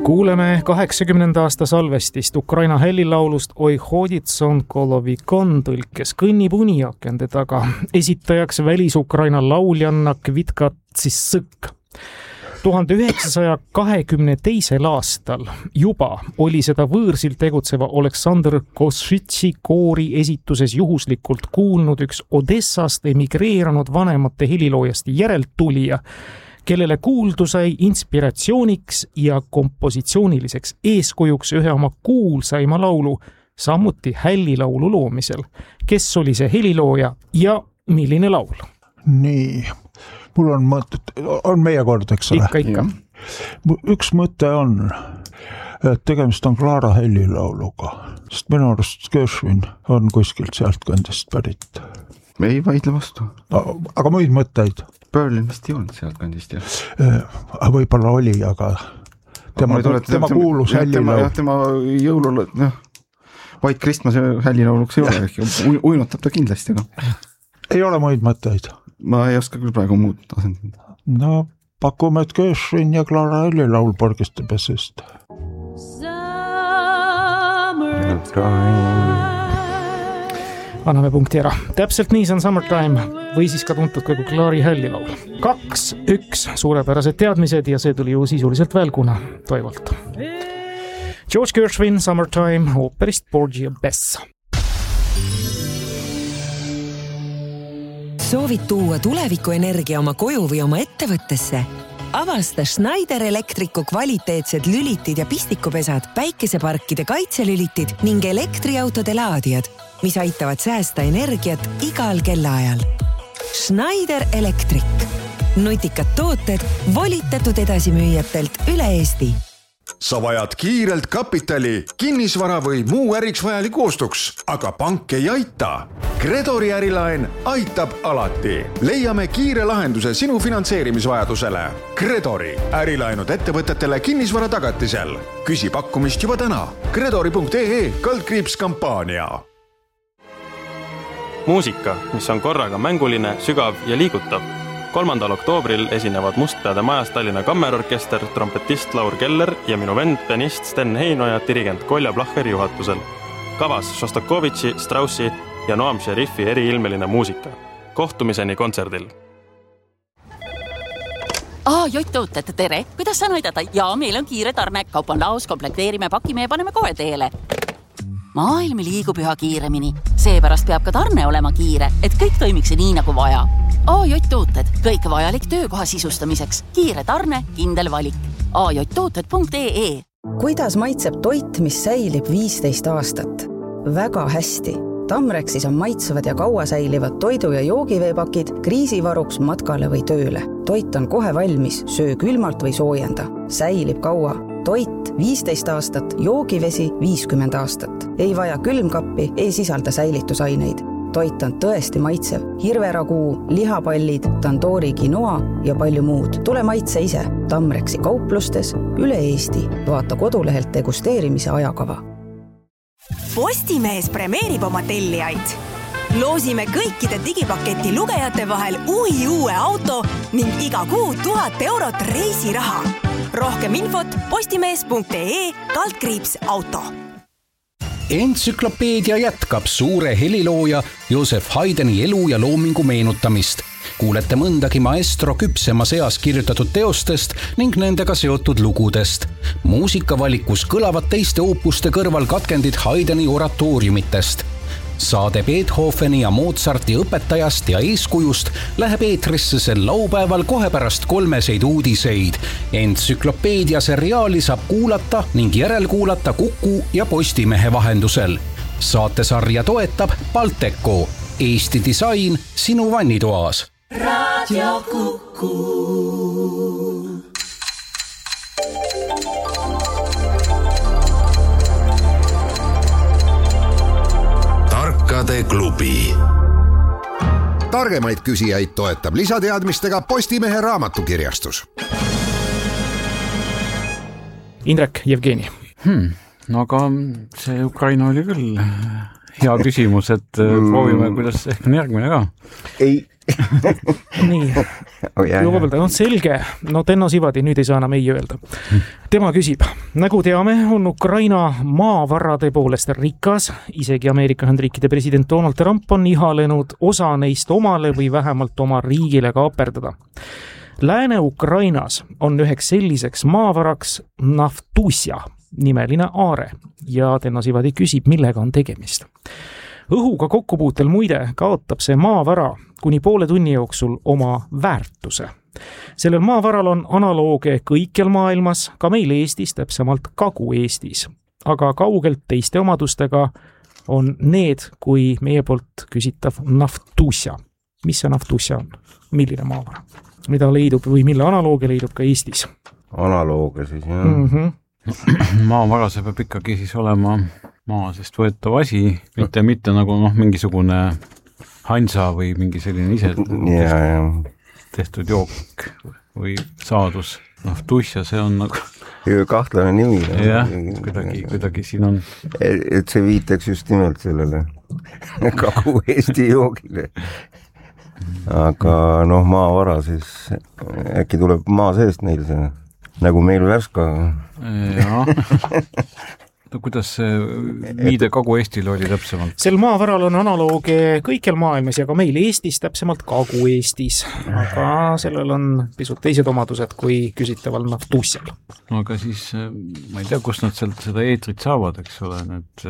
Kuuleme 80. aasta salvestist Ukraina hellilaulust Oi hoditson kolovikon tõlkes kõnnib uni akende taga. Esitajaks Välis-Ukraina lauljanna Kvitka Tsissõk. 1922. aastal juba oli seda võõrsil tegutseva Oleksandr Košitši koori esituses juhuslikult kuulnud üks Odessast emigreeranud vanemate heliloojast järeltulija, kellele kuuldu sai inspiratsiooniks ja kompositsiooniliseks eeskujuks ühe oma kuulsaima laulu, samuti hällilaulu loomisel. Kes oli see helilooja ja milline laul? Nii, mul on mõtted, on meie kord, eks ole? Ikka. Üks mõte on, et tegemist on Clara helilauluga, sest minu arust Gershwin on kuskilt sealt kandist pärit. Me ei vaidle vastu. Aga muid mõtteid? Berlin vist ei olnud sealt kandist, jah. Võib-olla oli, aga tema kuulus hällilaul. Tema jõulul, White Christmas hällilauluks ei ole, uinutab ta kindlasti. Ei ole muid mõtteid? Ma ei oska küll praegu muud asendada. No, pakume, et Gershwin ja Clara hellilaul porgistab sest. Anname punkti ära. Täpselt nii see on Summertime või siis ka tuntud kui Clari hällilaul. 2-1 suurepärased teadmised ja see tuli ju sisuliselt välguna Toivolt. George Gershwin, Summertime, ooperist Porgy and Bess. Soovid tuua tulevikuenergia oma koju või oma ettevõttesse? Avasta Schneider Electricu kvaliteetsed lülitid ja pistikupesad, päikeseparkide kaitselülitid ning elektriautode laadijad, mis aitavad säästa energiat igal kellaajal. Schneider Electric. Nutikad tooted volitatud edasimüüjatelt üle Eesti. Sa vajad kiirelt kapitali, kinnisvara või muu äriks vajaliku ostuks, aga pank ei aita. Credori ärilaen aitab alati. Leiame kiire lahenduse sinu finantseerimisvajadusele. Credori ärilaenud ettevõtetele kinnisvara tagatisel. Küsi pakkumist juba täna. Credori.ee/kampaania. Muusika, mis on korraga mänguline, sügav ja liigutav. 3. oktoobril esinevad Mustpeade majas Tallinna Kammerorkester, trompetist Laur Keller ja minu vend, pianist Sten Heinoja, dirigent Kolja Plahher juhatusel. Kavas Šostakovitši, Straussi ja Noam Šerifi eriilmeline muusika. Kohtumiseni kontserdil. Jott-tooted, tere! Kuidas saan aidata? Jaa, meil on kiire tarne. Kaup on laos, komplekteerime, pakime ja paneme kohe teele. Maailm liigub üha kiiremini. Seepärast peab ka tarne olema kiire, et kõik toimiks nii nagu vaja. Jott-tooted, kõik vajalik töökoha sisustamiseks. Kiire tarne, kindel valik. ajotooted.ee. Kuidas maitseb toit, mis säilib 15 aastat? Väga hästi. Tamrexis on maitsevad ja kaua säilivad toidu- ja joogiveepakid kriisivaruks matkale või tööle. Toit on kohe valmis, söö külmalt või soojenda. Säilib kaua. Toit 15 aastat, joogivesi 50 aastat. Ei vaja külmkappi, ei sisalda säilitusaineid. Toit on tõesti maitsev. Hirveraguu, lihapallid, tandoori quinoa ja palju muud. Tule maitse ise. Tamrexi kauplustes üle Eesti. Vaata kodulehelt degusteerimise ajakava. Postimees premeerib oma tellijaid. Loosime kõikide digipaketi lugejate vahel uue auto ning iga kuu 1000 eurot reisiraha. Rohkem infot postimees.ee/auto. Entsüklopeedia jätkab suure helilooja Joseph Haydni elu ja loomingu meenutamist. Kuulete mõndagi maestro küpsema seas kirjutatud teostest ning nendega seotud lugudest. Muusikavalikus kõlavad teiste oopuste kõrval katkendid Haydni oratooriumitest. Saade Beethoveni ja Mozarti õpetajast ja eeskujust läheb eetrisse sel laupäeval kohe pärast 3 uudiseid. Entsüklopeedia seriaali saab kuulata ning järelkuulata Kuku ja Postimehe vahendusel. Saatesarja toetab Balteco. Eesti disain sinu vannitoas. Radio Kuku. Tarkade klubi. Targemaid küsijaid toetab lisateadmistega Postimehe raamatukirjastus. Indrek, Jevgeni. No aga see Ukraina oli küll hea küsimus, et proovime, kuidas ehk on järgmine ka. Ei. Nii, lugupeetud, selge, Tenno Sivadi nüüd ei saa enam ei öelda. Tema küsib, nagu teame, on Ukraina maavarade poolest rikas, isegi Ameerika Ühendriikide president Donald Trump on ihalenud osa neist omale või vähemalt oma riigile kaaperdada. Lääne-Ukrainas on üheks selliseks maavaraks Naftusia nimeline aare ja Tenno Sivadi küsib, millega on tegemist. Õhuga kokkupuutel muide kaotab see maavara kuni poole tunni jooksul oma väärtuse. Sellel maavaral on analooge kõikjal maailmas, ka meil Eestis, täpsemalt Kagu-Eestis. Aga kaugelt teiste omadustega on need, kui meie poolt küsitav Naftusia. Mis see Naftusia on? Milline maavara? Mida leidub või mille analooge leidub ka Eestis? Analooge siis, jah. Maavara, see peab ikkagi siis olema maa sest võetav asi, mitte nagu mingisugune hansa või mingi selline ise tehtud jook või saadus. Tušja, see on nagu... kahtlane nimi. Jah, kuidagi siin on... Et see viitaks just nimelt sellele Kagu-Eesti joogile. Aga maavara siis äkki tuleb maa seest neil see, nagu meil Värska. Jah. Kuidas see viide Kagu-Eestil oli täpsemalt? Sel maavaral on analooge kõikjal maailmas ja ka meil Eestis, täpsemalt Kagu-Eestis. Aga sellel on pisut teised omadused kui küsitaval Naftusial. Aga siis, ma ei tea, kus nad sealt seda eetrit saavad, eks ole, need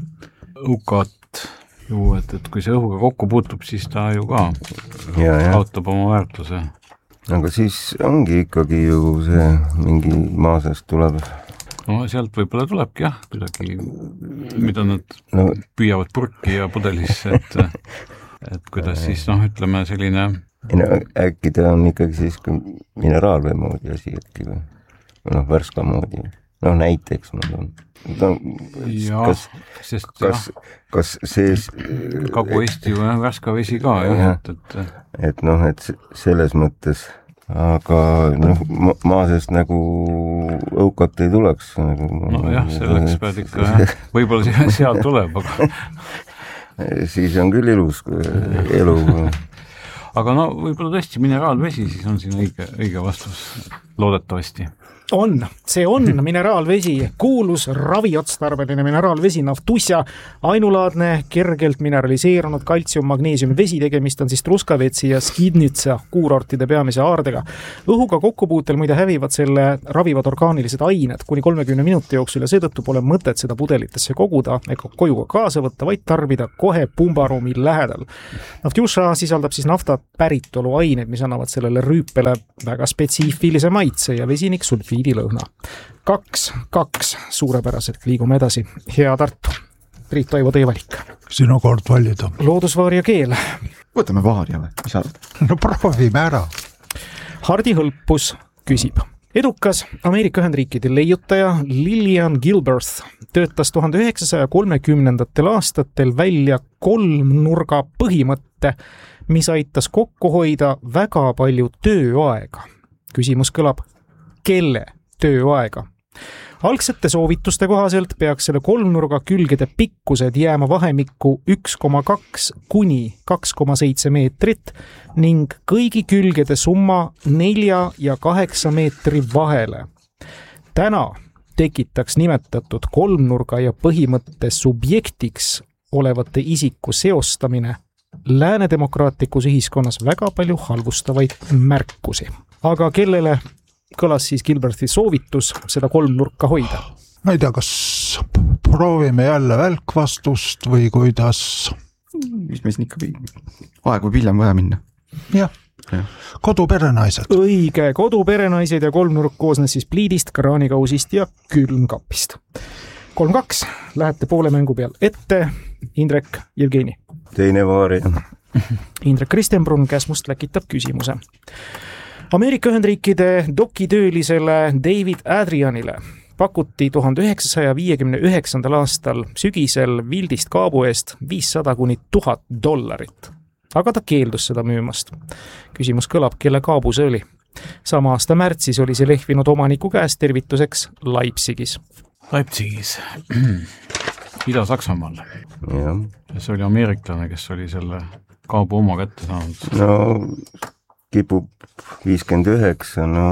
õukat ju, et kui see õhuga kokku puutub, siis ta ju ka kaotab oma väärtuse. Aga siis ongi ikkagi ju see mingi maasest tuleb... sealt võib-olla tulebki kuidagi, mida nad püüavad purki ja pudelisse, et kuidas siis, ütleme selline... Äkki ta on ikkagi siis mineraalvee moodi asi äkki või? Värska moodi. Näiteks. Kas sees... Kagu-Eesti või Värska vesi ka, jah. Et selles mõttes... Aga maa seest nagu õukat ei tuleks. Selleks pead ikka, võib-olla seal tuleb, aga... Siis on küll ilus elu. Aga võib-olla tõesti mineraalvesi, siis on siin õige vastus, loodetavasti. See on mineraalvesi, kuulus raviotstarbeline mineraalvesi Naftusia, ainulaadne, kergelt mineraliseerunud kaltsium-magneesiumi vesi, tegemist on siis Truskavetsi ja Skidnitsa kuurortide peamise aardega. Õhuga kokkupuutel muide hävivad selle ravivad orgaanilised ained kuni 30 minuti jooksul ja seetõttu pole mõtet seda pudelitesse koguda ega kojuga kaasa võtta, vaid tarbida kohe pumbaruumi lähedal. Naftusia sisaldab siis naftat päritolu aineid, mis annavad sellele rüüpele väga spetsiifilise maitse ja vesinik sulfiidilõhna. 2 suurepäraselt liigume edasi. Hea Tartu. Priit Toivo, teie valik. Sinu kord valida. Loodusvaaria keel. Võtame vaaria või? Mis arvad? Proovime ära. Hardi Hõlpus küsib. Edukas Ameerika Ühendriikide leiutaja Lillian Gilbert töötas 1930. aastatel välja kolmnurga põhimõtte, mis aitas kokku hoida väga palju tööaega. Küsimus kõlab, kelle tööaega? Algsete soovituste kohaselt peaks selle kolmnurga külgede pikkused jääma vahemikku 1,2 kuni 2,7 meetrit ning kõigi külgede summa 4 ja 8 meetri vahele. Täna tekitaks nimetatud kolmnurga ja põhimõtte subjektiks olevate isiku seostamine läänedemokraatlikus ühiskonnas väga palju halvustavaid märkusi. Aga kellele kõlas siis Gilberti soovitus seda kolmnurka hoida? Ma ei tea, kas proovime jälle välkvastust või kuidas? Mis meil siin ikka aeg võib hiljem vaja minna? Jah, koduperenaised. Õige, koduperenaised ja kolmnurk koosnes siis pliidist, kraanikausist ja külmkapist. 3-2, lähete poole mängu peal ette. Indrek, Jevgeni. Teine vaari. Indrek Kristenbrunn Käsmust läkitab küsimuse. Ameerika Ühendriikide dokitöölisele David Adrianile pakuti 1959. aastal sügisel Vildist kaabu eest $500 kuni $1000. Aga ta keeldus seda müümast. Küsimus kõlab, kelle kaabu see oli? Sama aasta märtsis oli see lehvinud omaniku käest tervituseks Leipzigis. Ida-Saksamaal. Ja see oli ameeriklane, kes oli selle kaabu oma kätte saanud. No kipub 59, no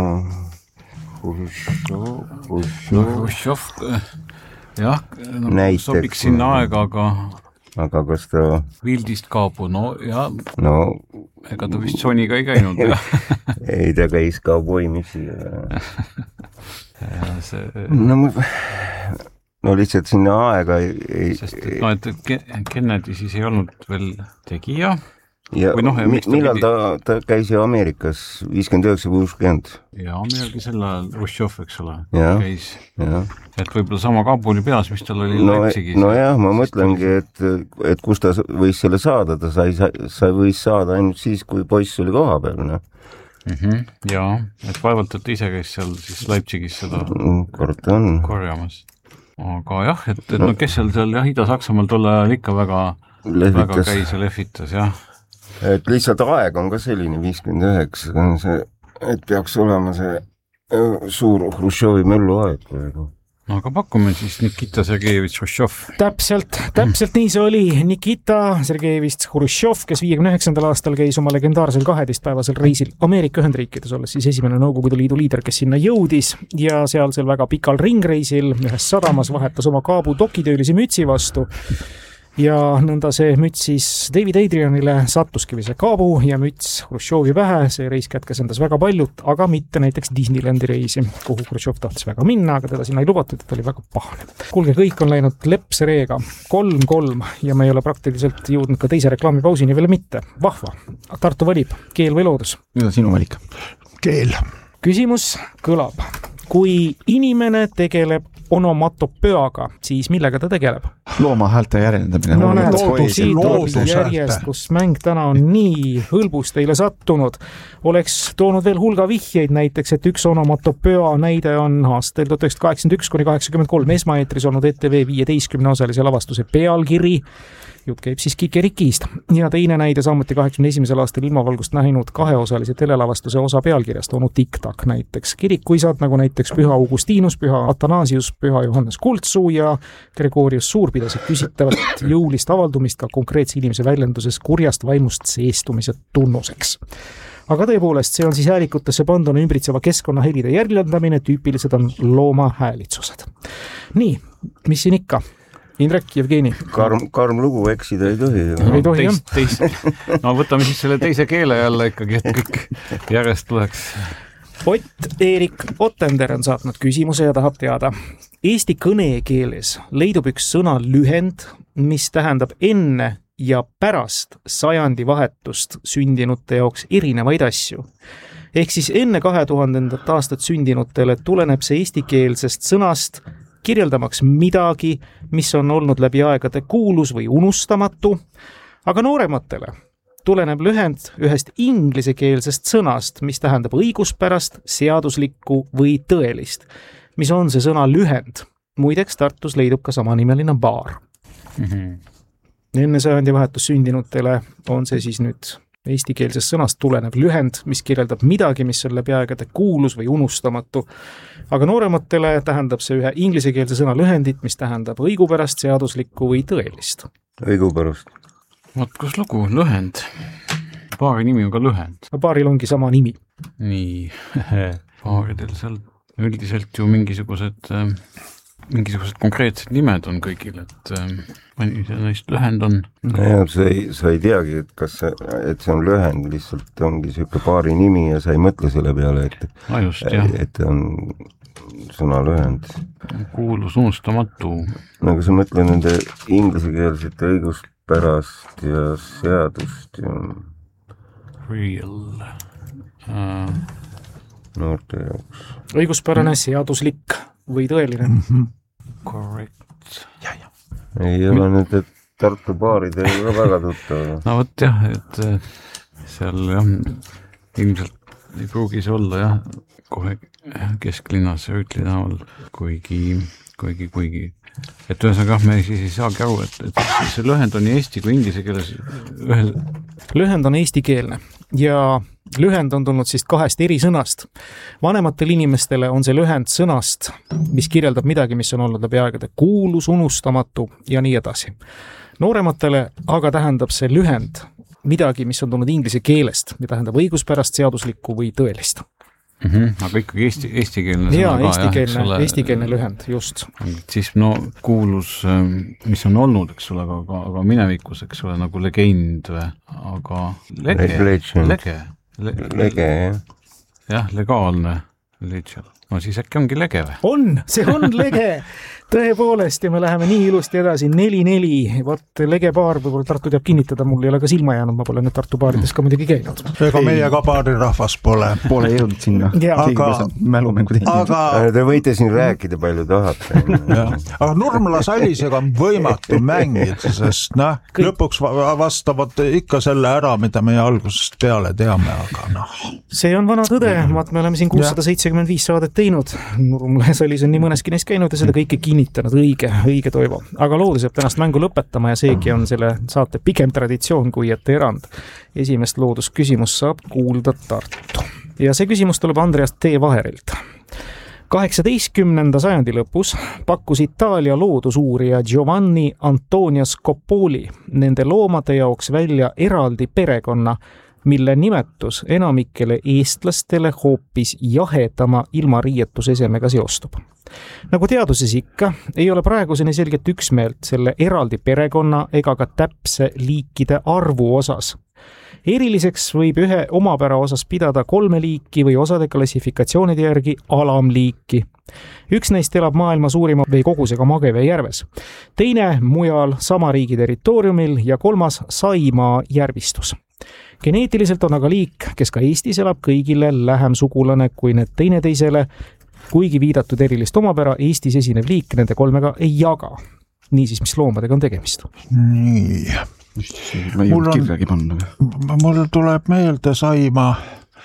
Hruštšov, jah, sobiks sinna aega, aga kas ta Vildist kaabu, no ja no ega ta vist Soniga ei käinud. Ei, ta käis kauboimisi. No lihtsalt sinna aega ei... Sest et Kennedy siis ei olnud veel tegija. Ja millal ta käis ju Ameerikas 59-60? Ja millalgi selle ajal Hruštšov, eks ole, käis. Ja. Et võib-olla sama Kabuli peas, mis tal oli Leipzigis. No jah, ma mõtlengi, et kus ta võis selle saada, ta võis saada ainult siis, kui poiss oli koha peal. No. Ja, et vaevalt, et ise käis seal siis Leipzigis seda korjamas. Aga jah, et no kes seal jah, Ida-Saksamaal tolle ajal ikka väga käis ja lehvitas, jah. Et lihtsalt aeg on ka selline 59, et peaks olema see suur Hruštšovi möllu aeg. No aga pakume siis Nikita Sergejevitš Hruštšov. Täpselt nii see oli. Nikita Sergejevitš Hruštšov, kes 59. aastal käis oma legendaarsel 12-päevasel reisil Ameerika Ühendriikides, olles siis esimene Nõukogude Liidu liider, kes sinna jõudis ja sealsel väga pikal ringreisil ühes sadamas vahetas oma kaabu dokitöölisi mütsi vastu. Ja nõnda see müts siis David Adrianile sattuski see kaabu ja müts Hruštšovi pähe. See reis kätkes endas väga paljut, aga mitte näiteks Disneylandi reisi, kuhu Hruštšov tahtis väga minna, aga teda sinna ei lubatud, et ta oli väga pahane. Kuulge, kõik on läinud lepsereega 3-3 ja me ei ole praktiliselt jõudnud ka teise reklaamipausini veel mitte. Vahva. Tartu valib keel või loodus? Mida sinu valik? Keel. Küsimus kõlab. Kui inimene tegeleb onomatopöaga, siis millega ta tegeleb? Looma häälte järjendamine. No näed, järjest, kus mäng täna on nii hõlbus teile sattunud. Oleks toonud veel hulga vihjeid näiteks, et üks onomatopöa näide on aastal 1981-83 esmaeetris olnud ETV 15-osalise lavastuse pealkiri. Jutt käib siis Kikerikist. Ja teine näide samuti 81. aastal ilmavalgust näinud kaheosalise telelavastuse osa pealkirjast onu Tiktak näiteks. Kirikuisad nagu näiteks Püha Augustinus, Püha Athanasius, Püha Johannes Kultsuu ja Gregorius Suur pidasid küsitavat jõulist avaldumist ka konkreetse inimese väljenduses kurjast vaimust seestumise tunnuseks. Aga tõepoolest, see on siis häälikutesse panduna ümbritseva keskkonna helide järjendamine, tüüpilised on looma häälitsused. Nii, mis siin ikka? Indrek, Jevgeni. Karm lugu, eksida ei tohi. Ei tohi, jah. No võtame siis selle teise keele jälle ikkagi, et kõik järjest tuleks. Ott-Erik Ottender on saatnud küsimuse ja tahab teada. Eesti kõnekeeles leidub üks sõna lühend, mis tähendab enne ja pärast sajandi vahetust sündinute jaoks erinevaid asju. Ehk siis enne 2000. aastat sündinutele tuleneb see eestikeelsest sõnast kirjeldamaks midagi, mis on olnud läbi aegade kuulus või unustamatu, aga noorematele tuleneb lühend ühest inglisekeelsest sõnast, mis tähendab õiguspärast, seaduslikku või tõelist. Mis on see sõna lühend? Muideks Tartus leidub ka samanimeline baar. Enne sajandi vahetus sündinutele on see siis nüüd eestikeelsest sõnast tulenev lühend, mis kirjeldab midagi, mis on läbi aegade kuulus või unustamatu. Aga noorematele tähendab see ühe inglisekeelse sõna lühendit, mis tähendab õigupärast, seaduslikku või tõelist. Õigupärast. Vaat kus lugu, lühend. Baari nimi on ka lühend. Baaril ongi sama nimi. Nii, baaridel seal üldiselt ju mingisugused konkreetsed nimed on kõigil, et neist lühend on. Ja, sa ei teagi, et see on lühend, lihtsalt ongi selline baari nimi ja sa ei mõtle selle peale, et on sõna lühend. Kuulus unustamatu. Nagu sa mõtle nende ingliskeelsete õiguspärast ja seadust ja real noorte jaoks. Õiguspärane, seaduslik või tõeline. Correct. Ei ole nüüd, et Tartu baarid ei ole väga tuttav. No võt jah, et seal jah, ilmselt ei pruugi see olla jah, kohe kesklinnas ja Ütli näol, kuigi. Et ühesõnaga me siis ei saagi aru, et see lühend on nii eesti kui inglise keeles Lühend on eestikeelne ja lühend on tulnud siis 2 eri sõnast. Vanematel inimestele on see lühend sõnast, mis kirjeldab midagi, mis on olnud läbi aegade kuulus, unustamatu ja nii edasi. Noorematele aga tähendab see lühend midagi, mis on tulnud inglise keelest, mida tähendab õiguspärast, seaduslikku või tõelist. Aga ikkagi eestikeelne sõna ka, eestikeelne lühend, just. Siis kuulus, mis on olnud, eks ole, aga minevikus, eks ole, nagu legend või, aga lege, jah, legaalne legend. No siis äkki ongi lege või? See on lege! Tõepoolest, ja me läheme nii ilusti edasi, 4-4, võt lege baar, võib-olla Tartu teab kinnitada, mul ei ole ka silma jäänud, ma pole nüüd Tartu baarides ka muidugi käinud. Ega meie ka baarirahvas pole jõudnud sinna. Aga te võite siin rääkida palju tahate. Aga Nurmela Sallisega on võimatu mängida, sest lõpuks vastavad ikka selle ära, mida meie algusest peale teame, aga See on vana tõde, me oleme siin 675 saadet teinud, Nurmela Sallis on nii mõneski neist käinud ja seda kõike kinnitanud, õige Toivo. Aga Loodus jääb tänast mängu lõpetama ja seegi on selle saate pigem traditsioon kui ette erand. Esimest loodusküsimust saab kuulda Tartu. Ja see küsimus tuleb Andreas T. Vaherilt. 18. sajandi lõpus pakkus Itaalia loodusuurija Giovanni Antonio Scopoli nende loomade jaoks välja eraldi perekonna, mille nimetus enamikele eestlastele hoopis jahedama ilmariietusesemega seostub. Nagu teaduses ikka, ei ole praeguseni selget üksmeelt selle eraldi perekonna ega ka täpse liikide arvu osas. Eriliseks võib ühe omapära osas pidada 3 liiki või osade klassifikatsioonide järgi alamliiki. Üks neist elab maailma suurima veekogusega Magevee järves. Teine mujal sama riigi territooriumil ja 3. Saimaa järvistus. Geneetiliselt on aga liik, kes ka Eestis elab kõigile lähem sugulane kui need teineteisele, kuigi viidatud erilist omapära Eestis esinev liik nende 3 ei jaga. Niisiis, mis loomadega on tegemist? Nii. Mul tuleb meelde Saimaa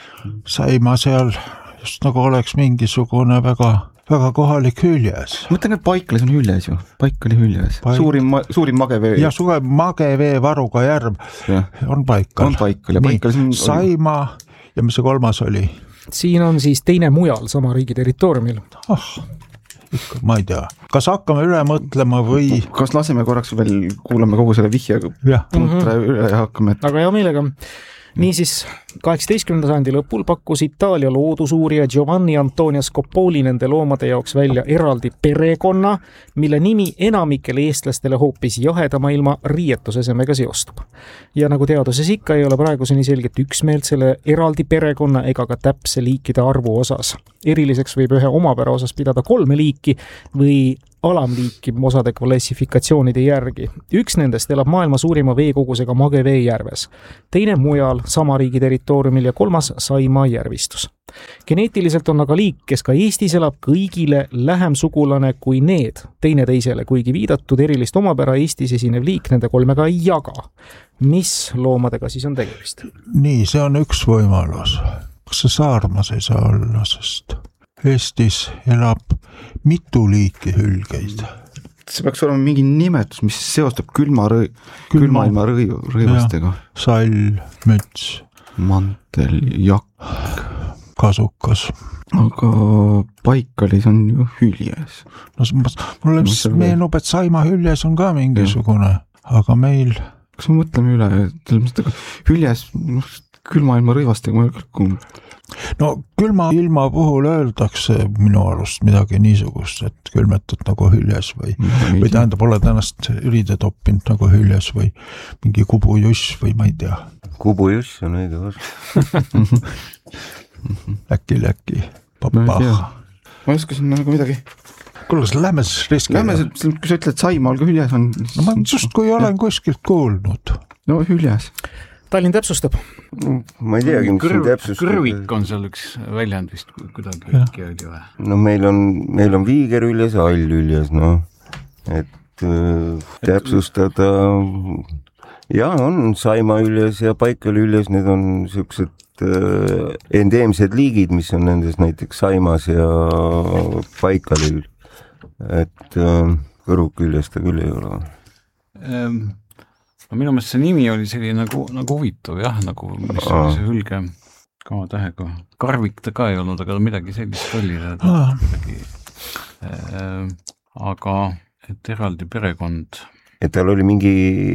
seal just nagu oleks mingisugune väga kohalik hüljes. Mõtlen, et Paikles on hüljes ju. Paik oli hüljes. Suurim Magevee. Ja suurim Magevee varuga järv on Paikal. On Paikal ja Paikal Saimaa ja mis see 3. oli? Siin on siis teine mujal sama riigi territooriumil. Ikka, ma ei tea. Kas hakkame üle mõtlema või... Kas laseme korraks veel, kuulame kogu selle vihjaga üle ja hakkame... Aga hea meelega. Niisiis, 18. sajandi lõpul pakkus Itaalia loodusuurija Giovanni Antonio Scopoli nende loomade jaoks välja eraldi perekonna, mille nimi enamikele eestlastele hoopis jahedama ilma riietusesemega seostub. Ja nagu teaduses ikka ei ole praeguseni selget üksmeelt selle eraldi perekonna ega ka täpse liikide arvu osas. Eriliseks võib ühe omapära osas pidada 3 liiki või alamliiki osade klassifikatsioonide järgi. Üks nendest elab maailma suurima veekogusega Magevee järves. Teine mujal sama riigi territooriumil ja 3. Saimaa järvistus. Geneetiliselt on aga liik, kes ka Eestis elab kõigile lähem sugulane kui need teineteisele, kuigi viidatud erilist omapära Eestis esinev liik nende 3 ei jaga. Mis loomadega siis on tegemist? Nii, see on üks võimalus. Kas see Saarmas ei saa olla, sest Eestis elab mitu liiki hülgeid. See peaks olema mingi nimetus, mis seostab külma ilma rõivastega. Sall, müts, mantel, jakk, kasukas. Aga Paikalis on ju hüljes. Mulle meenub, et Saimaa hüljes on ka mingisugune, aga meil... Kas me mõtleme üle, hüljes külma ilma rõivastega No külma ilma puhul öeldakse minu arust midagi niisugust, et külmetad nagu hüljes või tähendab, oled ennast üride toppinud nagu hüljes või mingi kubujuss või ma ei tea. Kubujuss on õige vastu. Äkki, papah. Ma oskasin nagu midagi. Kuule, lähme siis riskiga. Kui sa ütled Saimaal ka hüljes on... No ma just kui olen kuskilt kuulnud. No hüljes. Tallinn täpsustab. Ma ei teagi, mis siin täpsustab. Kõrvik on seal üks väljend vist kuidagi õige oli või? No meil on viiger hüljes ja all hüljes, et täpsustada on Saimaa hüljes ja Paikal hüljes, need on sellised endeemsed liigid, mis on nendes näiteks Saimaas ja Paikalil, et kõrvuk hüljes ta küll ei ole. No minu meelest see nimi oli selline nagu huvitav, jah, nagu mis oli see hülge. K-tähega. Karvik ta ka ei olnud, aga midagi sellist oli. Aga et eraldi perekond. Et tal oli mingi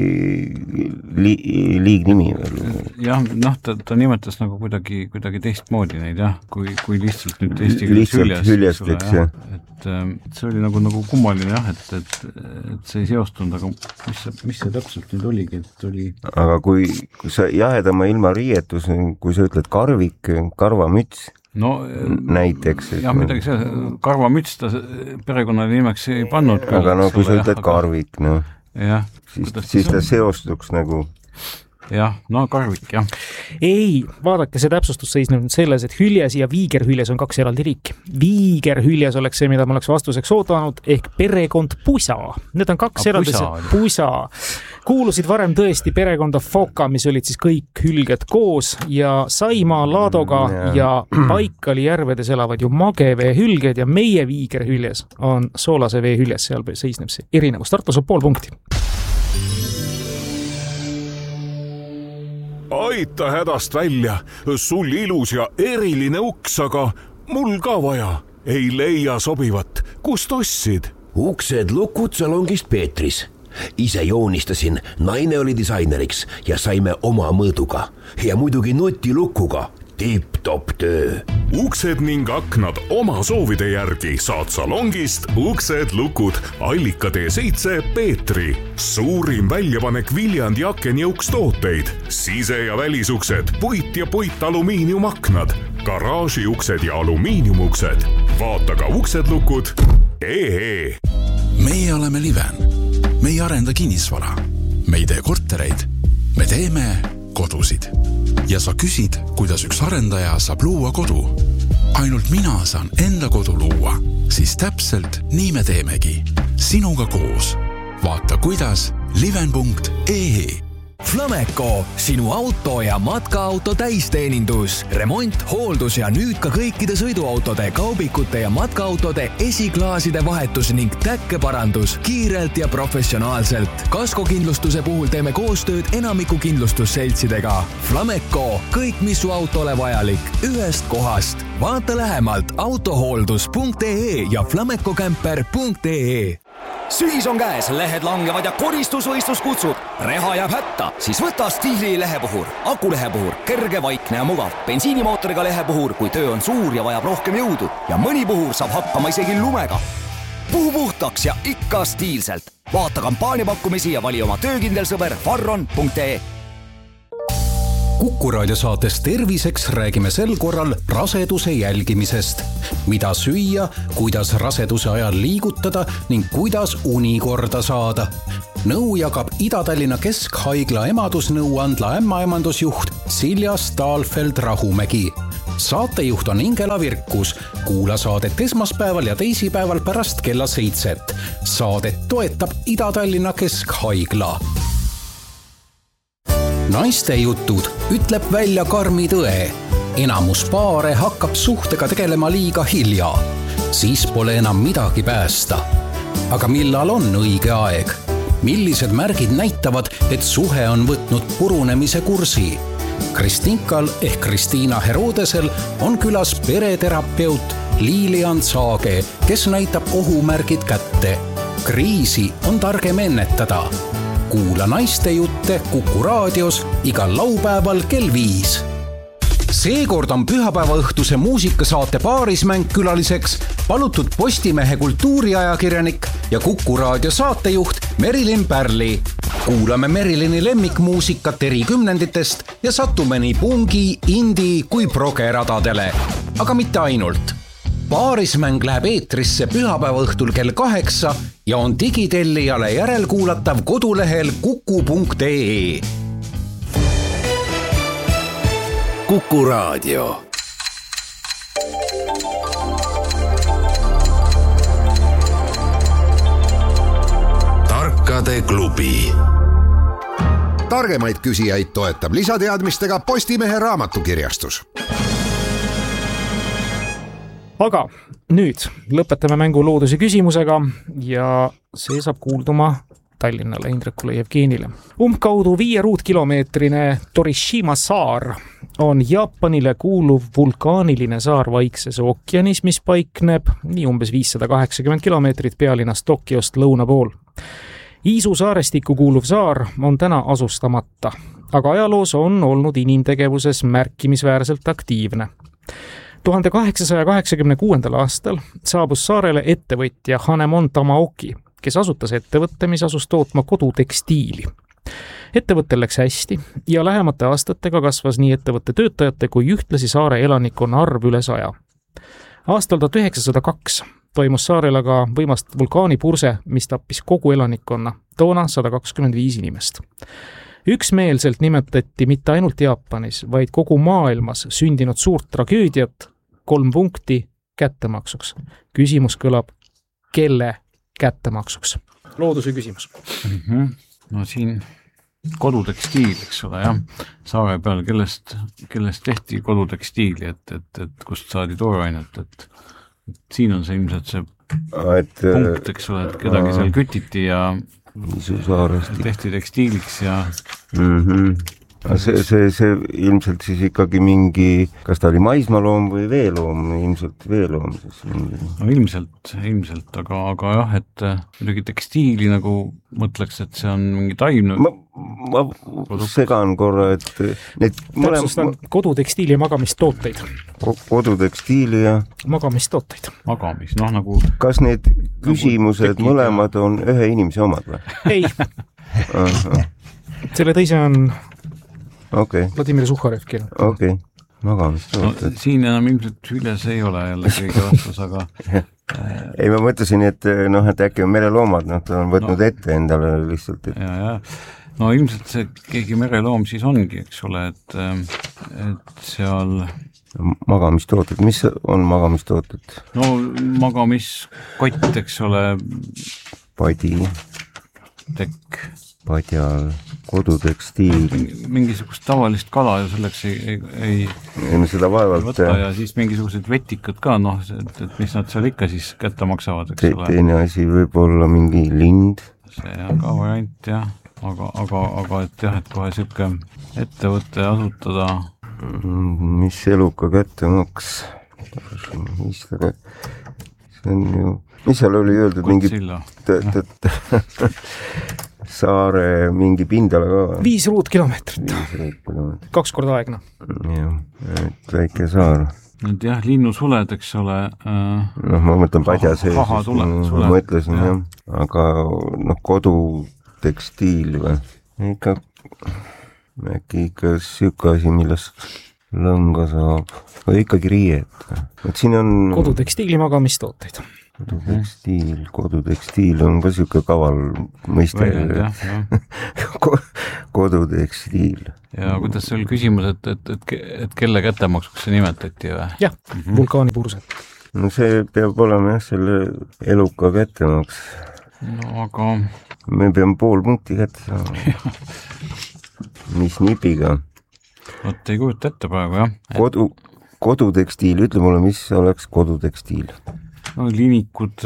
liignimi veel? Jah, ta nimetas nagu kuidagi teistmoodi neid, jah, kui lihtsalt nüüd eesti keeles hüljesteks, jah. Et see oli nagu kummaline, jah, et see ei seostunud, aga mis see täpselt nüüd oligi, et oli... Aga kui sa jahedama ilma riietus, kui sa ütled karvik, karvamüts, näiteks. Jah, midagi see, karvamüts ta perekonnale nimeks ei pannud. Aga kui sa ütled karvik, jah, siis ta seostuks nagu... Jah, karvik, jah. Ei, vaadake, see täpsustus seisneb selles, et hüljes ja viigerhüljes on 2 eraldi riiki. Viigerhüljes oleks see, mida ma oleks vastuseks ootanud, ehk perekond Pusa. Need on 2 eraldi Pusa. Kuulusid varem tõesti perekonda Foka, mis olid siis kõik hülged koos ja Saimaa, Laadoga ja Baikali järvedes elavad ju magevee hülged ja meie viigerhüljes on soolase vee hüljes, seal seisneb see erinevus. Tartu saab 0,5 punkti. Aita hädast välja, sul ilus ja eriline uks, aga mul ka vaja. Ei leia sobivat. Kust ostsid? Uksed lukud salongist Peetris. Ise joonistasin, naine oli disaineriks ja saime oma mõõduga. Ja muidugi nutilukuga. Tipp-top töö. Uksed ning aknad oma soovide järgi saad salongist uksed lukud Allika T7 Peetri. Suurim väljapanek Viljandi akenjõuks tooteid. Sise- ja välisuksed, puit ja puitalumiiniumaknad, garaažiuksed ja alumiiniumuksed. Vaata ka uksed lukud. Meie oleme Liven. Me ei arenda kinnisvara. Me ei tee kortereid. Me teeme kodusid. Ja sa küsid, kuidas üks arendaja saab luua kodu. Ainult mina saan enda kodu luua. Siis täpselt nii me teemegi. Sinuga koos. Vaata kuidas liven.ee. Flameco, sinu auto ja matkaauto täisteenindus, remont, hooldus ja nüüd ka kõikide sõiduautode, kaubikute ja matkaautode esiklaaside vahetus ning täkkeparandus kiirelt ja professionaalselt. Kaskokindlustuse puhul teeme koostööd enamiku kindlustusseltsidega. Flameco, kõik mis su autole vajalik, ühest kohast. Vaata lähemalt autohooldus.ee ja flamecocamper.ee. Sügis on käes, lehed langevad ja koristusvõistlus kutsub. Reha jääb hätta, siis võta Stiili lehepuhur. Akulehepuhur, kerge, vaikne ja mugav. Bensiinimootoriga lehepuhur, kui töö on suur ja vajab rohkem jõudu. Ja mõni puhur saab hakkama isegi lumega. Puhu puhtaks ja ikka stiilselt. Vaata kampaaniapakkumisi ja vali oma töökindel sõber farron.ee. Kuku Raadio saates Terviseks räägime sel korral raseduse jälgimisest. Mida süüa, kuidas raseduse ajal liigutada ning kuidas uni korda saada. Nõu jagab Ida-Tallinna Keskhaigla emadusnõuandla ämmaemandusjuht Silja Stahlfeld-Rahumägi. Saatejuht on Ingela Virkus. Kuula saadet esmaspäeval ja teisipäeval pärast kella 7. Saadet toetab Ida-Tallinna Keskhaigla. Naiste jutud ütleb välja karmi tõe. Enamus paare hakkab suhtega tegelema liiga hilja. Siis pole enam midagi päästa. Aga millal on õige aeg? Millised märgid näitavad, et suhe on võtnud purunemise kursi? Kristinkal ehk Kristiina Herodesel on külas pereterapeut Lilian Saage, kes näitab ohumärgid kätte. Kriisi on targem ennetada. Kuula naiste jutte Kuku Raadios igal laupäeval kell 5. Seekord on pühapäeva õhtuse muusikasaate Paarismäng külaliseks palutud Postimehe kultuuriajakirjanik ja Kuku Raadio saatejuht Merilin Pärli. Kuulame Merilini lemmikmuusikat eri kümnenditest ja satume nii pungi, indi kui progeradadele. Aga mitte ainult. Paarismäng läheb eetrisse pühapäeva õhtul kell 8 ja on digitellijale järelkuulatav kodulehel kuku.ee. Kuku Raadio. Tarkade klubi. Targemaid küsijaid toetab lisateadmistega Postimehe raamatukirjastus. Aga nüüd lõpetame mängu looduse küsimusega ja see saab kuulduma Tallinnale, Indrekule Jevgenile. Umbkaudu 5 ruutkilomeetrine Torishima saar on Jaapanile kuuluv vulkaaniline saar Vaikses ookeanis, mis paikneb nii umbes 580 kilomeetrit pealinnast Tokyost lõuna pool. Iisu saarestikku kuuluv saar on täna asustamata, aga ajaloos on olnud inimtegevuses märkimisväärselt aktiivne. 1886. aastal saabus saarele ettevõtja Hanemon Tamaoki, kes asutas ettevõtte, mis asus tootma kodutekstiili. Ettevõttel läks hästi ja lähemate aastatega kasvas nii ettevõtte töötajate kui ühtlasi saare elanikkonna arv üle 100. Aastal 1902 toimus saarel aga võimast vulkaanipurse, mis tappis kogu elanikkonna, toona 125 inimest. Üksmeelselt nimetati mitte ainult Jaapanis, vaid kogu maailmas sündinud suurt tragöödiat 3 punkti kättemaksuks. Küsimus kõlab, kelle kättemaksuks? Looduse küsimus. No siin kodutekstiil, eks ole, jah. Saare peal, kellest tehti kodutekstiili, et kust saadi toorainet, et siin on see ilmselt see punkt, eks ole, et kedagi seal kütiti ja tehti tekstiiliks ja see ilmselt siis ikkagi mingi, kas ta oli maismaaloom või veeloom, ilmselt veeloom siis mingi. No ilmselt, aga jah, et muidugi tekstiili nagu mõtleks, et see on mingi taimne. Ma segan korra, et need täpsustan kodutekstiili ja magamistooteid. Kodutekstiili ja magamistooteid. Magamis, noh nagu. Kas need küsimused mõlemad on ühe inimese omad või? Ei. Selle teise on Vladimir Suhharev keelnud. Okei, magamistooted. No, siin enam ilmselt hüljes ei ole jälle kõige vastus, aga ei, ma mõtlesin, et äkki on mereloomad, ta on võtnud ette endale lihtsalt. Ja. No ilmselt see keegi mereloom siis ongi, eks ole, et seal magamistooted, mis on magamistooted? No magamiskott, eks ole. Padi. Tekk. Padjal, kodutekstiil. Mingisugust tavalist kala ju selleks ei seda vaevalt võtta ja siis mingisugused vetikad ka, et mis nad seal ikka siis kätte maksavad, eks ole. Teine asi võib olla mingi lind. See on ka variant, jah. Aga et jah, et kohe siuke ettevõtte asutada. Mis eluka kättemaks? See on ju, mis seal oli öeldud, mingi saare mingi pindala ka? 5 ruutkilomeetrit. 2 korda aegna. Jah, et väike saar. Nüüd jah, linnusuled, eks ole. Ma mõtlen padja sees. Ma mõtlesin, jah. Aga kodutekstiil või? Äkki ikka siuke asi, millest lõnga saab. Või ikkagi riiet. Et siin on kodutekstiili magamistooteid. Kodutekstiil on ka siuke kaval mõiste. Kodutekstiil. Ja kuidas see oli küsimus, et kelle kättemaksuks see nimetati või? Jah, vulkaanipurse. No see peab olema jah, selle eluka kättemaks. No aga me peame 0,5 punkti kätte saama. Mis nipiga? Vot ei kujuta ette praegu, jah. Kodutekstiil, ütle mulle, mis oleks kodutekstiil? No linikud,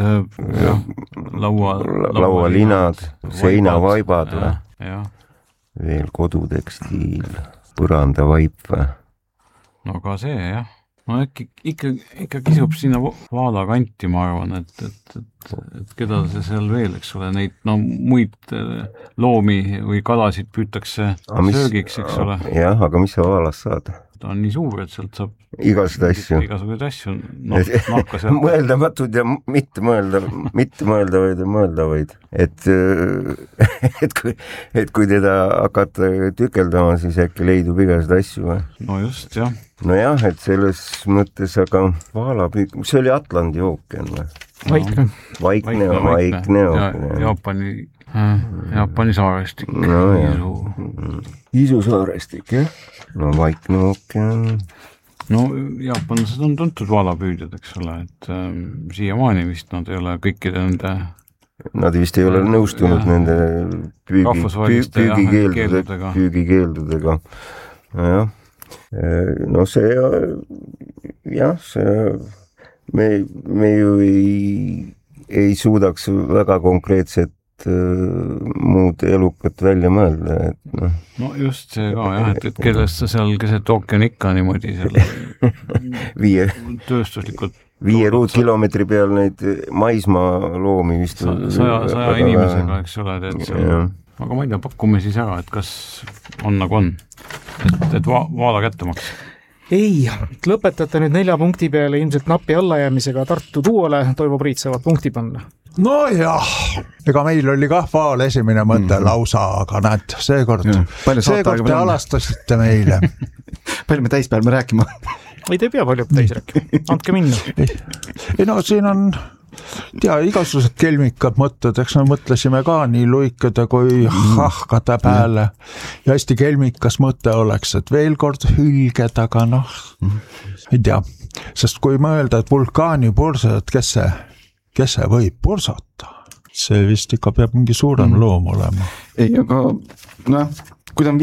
laualinad, seinavaibad või? Jah. Veel kodutekstiil, põrandavaip või? No ka see, jah. No ikka kisub sinna vaala kanti, ma arvan, et keda see seal veel, eks ole, neid muid loomi või kalasid püütakse söögiks, eks ole. Jah, aga mis sa vaalast saad? Ta on nii suur, et sealt saab igasuguseid asju. Nahka sealt. Mõeldamatud ja mitte mõeldavaid ja mõeldavaid. Et kui teda hakata tükeldama, siis äkki leidub igasuguseid asju või? No just, jah. No jah, et selles mõttes, aga vaalapüük, see oli Atlandi ookean või? Vaikne ookean. Jaapani saarestik. No jah. Iisu saarestik, jah. No Vaikne ookean. No jaapanlased on tuntud vaalapüüdjad, eks ole, et siiamaani vist nad ei ole kõikide nende nad vist ei ole nõustunud nende püügikeeldudega. Jah. No see me ju ei suudaks väga konkreetset muud elukat välja mõelda, et noh. No just see ka jah, et kellest sa seal keset ookeanikka niimoodi seal tööstuslikult 5 ruutkilomeetri peal neid maismaa loomi vist 100 inimesega, eks ole, et seal, aga ma ei tea, pakkume siis ära, et kas on nagu on, et vaala kätte maks. Ei, lõpetate nüüd 4 punkti peale ilmselt napi allajäämisega Tartu duole, Toivo Priit saavad punkti panna. No jah, ega meil oli kah vaal esimene mõte lausa, aga näed, seekord te alastasite meile. Palju me täis peame rääkima? Ei, te ei pea palju täis rääkima, andke minna. Ei no siin on igasugused kelmikad mõtted, eks me mõtlesime ka nii luikade kui hahkade peale ja hästi kelmikas mõte oleks, et veel kord hülged, aga noh, ei tea, sest kui mõelda, et vulkaani pursad, kes see võib pursata, see vist ikka peab mingi suurem loom olema. Ei, aga noh, kui ta on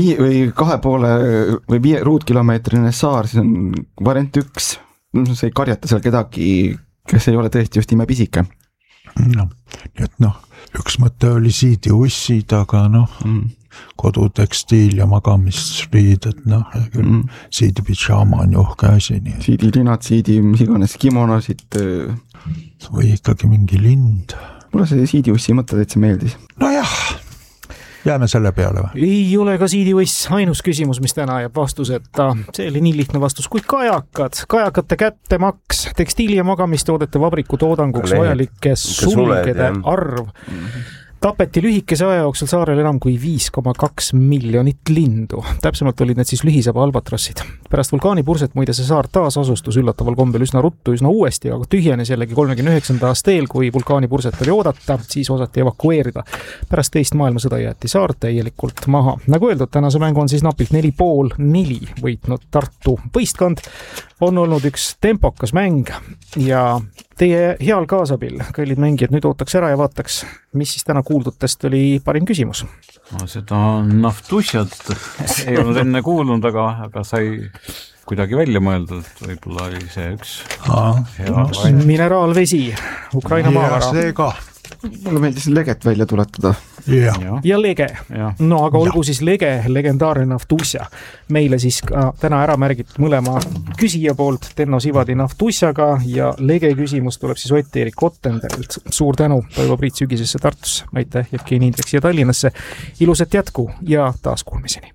2,5 või 5 ruutkilomeetrine saar, siis on variant 1, see ei karjata seal kedagi, kes ei ole tõesti just imepisike. No, nii et noh, üks mõte oli siidiussid, aga noh, kodutekstiil ja magamisriided, noh, siidipidžaama on johke asi. Siidilinad, mis iganes kimonosid. Või ikkagi mingi lind. Mulle see siidiussi mõte täitsa meeldis. No jah, jääme selle peale või? Ei ole ka siidiuss ainus küsimus, mis täna jääb vastuseta. See oli nii lihtne vastus kui kajakate kättemaks, tekstiili- ja magamistoodete vabriku toodanguks vajalike sulgede arv. Tapeti lühikese aja jooksul saarel enam kui 5,2 miljonit lindu. Täpsemalt olid need siis lühisaba albatrossid. Pärast vulkaanipurset muide see saar taas asustus üllataval kombel üsna ruttu, üsna uuesti, aga tühjenes jällegi 39. aasta eel, kui vulkaanipurset oli oodata, siis osati evakueerida. Pärast teist maailmasõda jäeti saar täielikult maha. Nagu öeldud, tänase mängu on siis napilt 4,5 võitnud Tartu võistkond. On olnud üks tempokas mäng ja teie heal kaasabil, kallid mängijad, nüüd ootaks ära ja vaataks, mis siis täna kuuldutest oli parim küsimus. No, seda naftusjat ei olnud enne kuulnud, aga sai kuidagi välja mõeldud, võib-olla oli see üks hea mineraalvesi, Ukraina maavara. See ka. Mulle meeldis leget välja tuletada. Ja lege. No aga olgu siis lege, legendaarne naftusja. Meile siis ka täna ära märgitud mõlema küsija poolt Tenno Sivadi naftusjaga ja lege küsimus tuleb siis Ott-Erik Ottenderilt. Suur tänu Toivo Priit sügisesse Tartusse. Aitäh, Jevgeni Indrek siia Tallinnasse. Ilusat jätku ja taas kuulmiseni.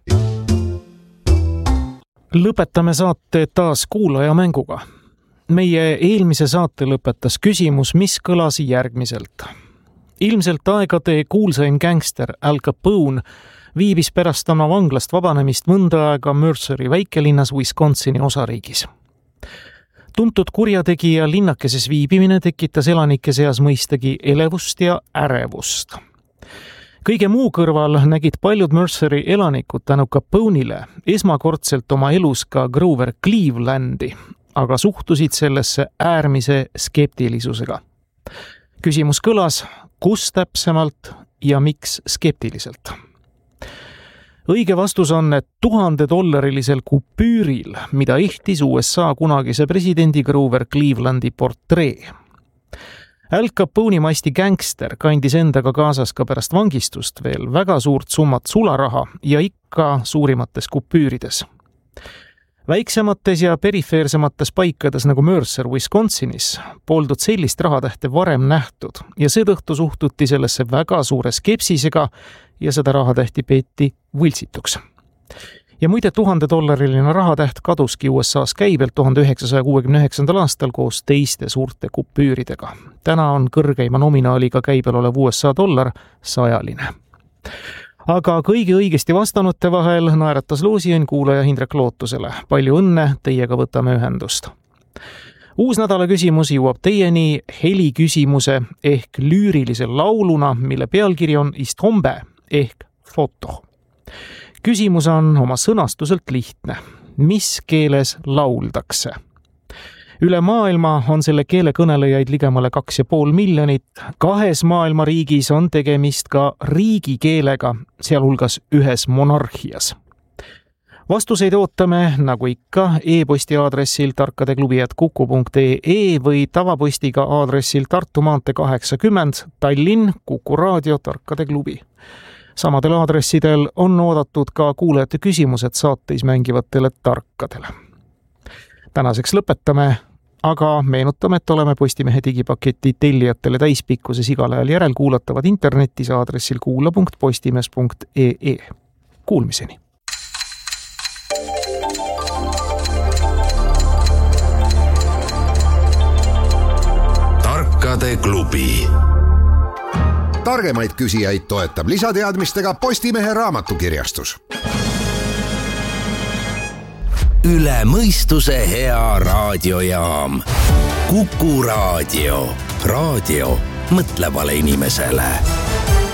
Lõpetame saate taas kuulaja mänguga. Meie eelmise saate lõpetas küsimus, mis kõlas järgmiselt. Ilmselt aegade kuulsaim gängster Al Capone viibis pärast oma vanglast vabanemist mõnda aega Merceri väikelinnas Wisconsini osariigis. Tuntud kurjategija linnakeses viibimine tekitas elanike seas mõistagi elevust ja ärevust. Kõige muu kõrval nägid paljud Merceri elanikud tänu Capone'ile esmakordselt oma elus ka Grover Clevelandi, aga suhtusid sellesse äärmise skeptilisusega. Küsimus kõlas, kus täpsemalt ja miks skeptiliselt? Õige vastus on, et $1000 kupüüril, mida ehtis USA kunagise presidendi Grover Clevelandi portree. Al Capone masti gängster kandis endaga kaasas ka pärast vangistust veel väga suurt summat sularaha ja ikka suurimates kupüürides. Väiksemates ja perifeersemates paikades nagu Mercer Wisconsinis pooldud sellist rahatähte varem nähtud ja seetõttu suhtuti sellesse väga suure skepsisega ja seda rahatähti peeti võltsituks. Ja muide $1000 rahatäht kaduski USA's käibelt 1969. aastal koos teiste suurte kupüüridega. Täna on kõrgeima nominaaliga käibel olev USA dollar 100. Aga kõigi õigesti vastanute vahel naeratas loosiõnn kuulaja Hindrek Lootusele. Palju õnne, teiega võtame ühendust. Uus nädala küsimus jõuab teieni heliküsimuse ehk lüürilise lauluna, mille pealkiri on Istombe ehk foto. Küsimus on oma sõnastuselt lihtne. Mis keeles lauldakse? Üle maailma on selle keele kõnelejaid ligemale 2,5 miljonit. 2 maailma riigis on tegemist ka riigikeelega, sealhulgas ühes monarhias. Vastuseid ootame, nagu ikka, e-posti aadressil tarkadeklubi@kuku.ee või tavapostiga aadressil Tartu maantee 80 Tallinn, Kuku raadio, Tarkade klubi. Samadel aadressidel on oodatud ka kuulajate küsimused saateis mängivatele tarkadele. Tänaseks lõpetame, aga meenutame, et oleme Postimehe digipaketi tellijatele täispikkuses igal ajal järelkuulatavad internetis aadressil kuula.postimees.ee. Kuulmiseni! Tarkade klubi. Targemaid küsijaid toetab lisateadmistega Postimehe raamatukirjastus. Üle mõistuse hea raadiojaam. Kuku raadio. Raadio mõtlevale inimesele.